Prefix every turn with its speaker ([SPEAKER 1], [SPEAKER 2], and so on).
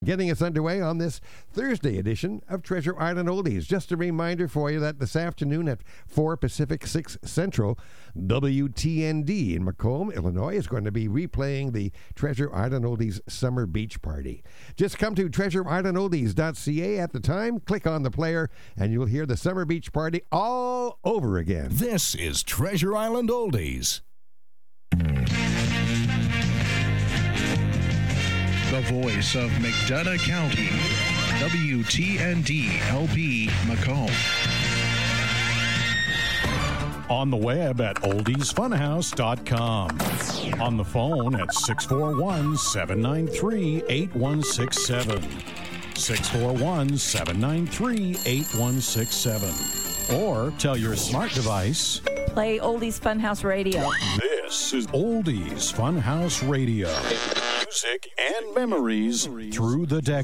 [SPEAKER 1] Getting us underway on this Thursday edition of Treasure Island Oldies. Just a reminder for you that this afternoon at 4 Pacific, 6 Central, WTND in Macomb, Illinois, is going to be replaying the Treasure Island Oldies Summer Beach Party. Just come to treasureislandoldies.ca at the time, click on the player, and you'll hear the Summer Beach Party all over again.
[SPEAKER 2] This is Treasure Island Oldies.
[SPEAKER 3] The voice of McDonough County, WTND LP Macomb.
[SPEAKER 4] On the web at oldiesfunhouse.com. On the phone at 641-793-8167. 641-793-8167. Or tell your smart device,
[SPEAKER 5] play Oldies Funhouse Radio.
[SPEAKER 4] This is Oldies Funhouse Radio. Music and memories through the decades.